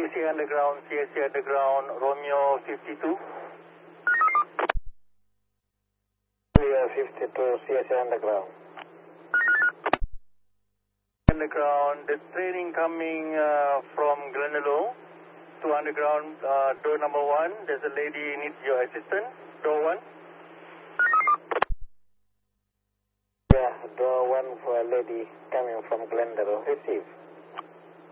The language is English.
CSA Underground, Romeo 52. Romeo 52, CSA Underground. Underground, the training coming from Glendalough to Underground, door number 1. There's a lady needs your assistance. Door 1. Yeah, door 1 for a lady coming from Glendalough. Receive.